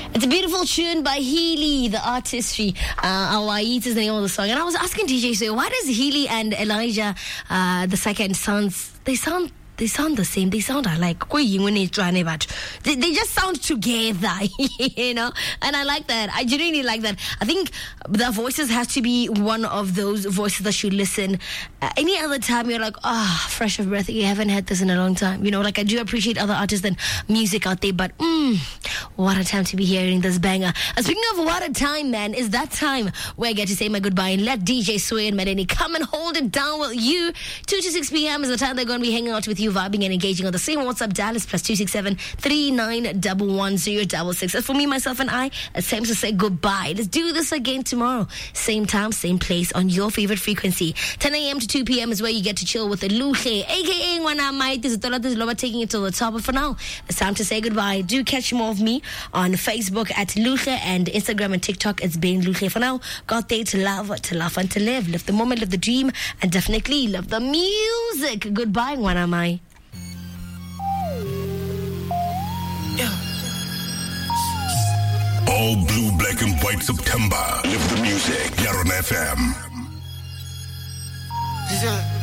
It's a beautiful tune by Healy, the artistry. Await is the name of the song. And I was asking DJ, so why does Healy and Elijah, the second sons, they sound the same. They sound alike. They just sound together, you know. And I like that. I genuinely like that. I think their voices has to be one of those voices that you listen. Any other time you're like, fresh of breath. You haven't had this in a long time. You know, like I do appreciate other artists and music out there, but what a time to be hearing this banger. Speaking of what a time, man, is that time where I get to say my goodbye and let DJ Sway and Medeni come and hold it down with you. 2 to 6 p.m. is the time they're going to be hanging out with you, vibing and engaging on the same WhatsApp dial is +267 3911066. As for me, myself, and I, it's time to say goodbye. Let's do this again tomorrow. Same time, same place on your favorite frequency. 10 a.m. to 2 p.m. is where you get to chill with the Luhle, aka Wanamai. This is Loba taking it to the top. But for now, it's time to say goodbye. Do catch more of me on Facebook at Luhle and Instagram and TikTok. It's been Luhle for now. Got there to love, to laugh, and to live. Live the moment, live the dream, and definitely love the music. Goodbye, Wanamai. All blue, black and white September. Live the music. Yaron FM.